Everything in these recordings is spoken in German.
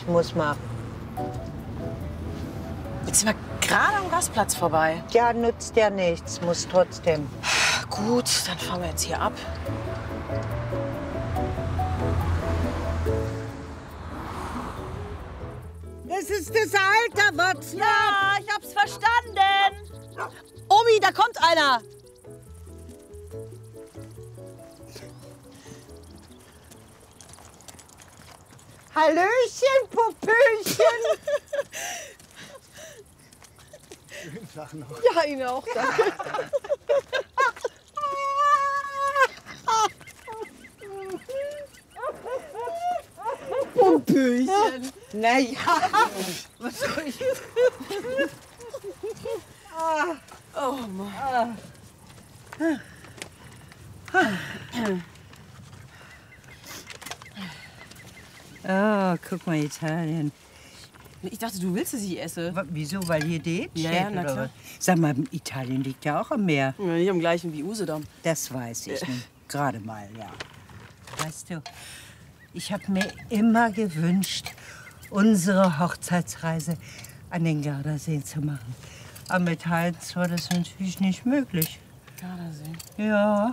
muss man. Jetzt sind wir gerade am Rastplatz vorbei. Ja, nützt ja nichts, muss trotzdem. Gut, dann fahren wir jetzt hier ab. Das ist das Alter, Watzlaw. Ja, ich hab's verstanden. Omi, da kommt einer. Hallöchen, Popöchen. Schönen Tag noch. Ja, Ihnen auch, danke. Popöchen. Na ja, was soll ich? Oh Mann. Oh, guck mal, Italien. Ich dachte, du willst, dass ich esse. Wieso? Weil hier Date Ja, steht, na oder klar. was? Sag mal, Italien liegt ja auch am Meer. Ja, nicht am gleichen wie Usedom. Das weiß ich nicht. Gerade mal, ja. Weißt du, ich habe mir immer gewünscht, unsere Hochzeitsreise an den Gardasee zu machen. Aber mit Heinz war das natürlich nicht möglich. Gardasee. Ja.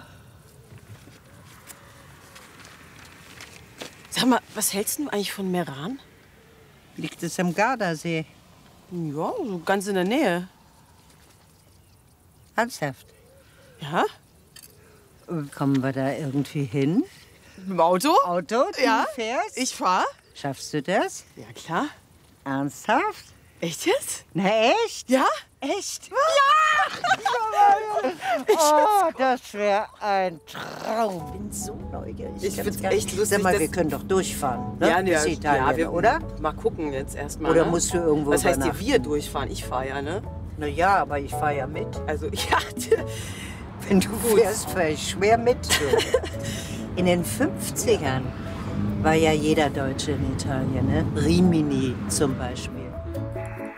Sag mal, was hältst du eigentlich von Meran? Liegt es am Gardasee? Ja, so ganz in der Nähe. Ernsthaft? Ja? Kommen wir da irgendwie hin? Mit dem Auto? Auto? Du Ja, fährst? ich fahr. Schaffst du das? Ja, klar. Ernsthaft? Echt jetzt? Na echt? Ja? Echt? Ja! Oh, das wäre ein Traum. Ich bin so neugierig. Ich kann's find's gar nicht- echt lustig, Sag mal, dass- wir können doch durchfahren. Ne? Ja, Bis Italien, oder? Mal gucken jetzt erstmal. Oder ne? musst du irgendwo Was heißt hier übernachten? wir durchfahren? Ich fahre ja, ne? Na ja, aber ich fahre ja mit. Also, ja. Wenn du fährst, fahre ich schwer mit. Du. In den 50ern war ja jeder Deutsche in Italien, ne? Rimini zum Beispiel.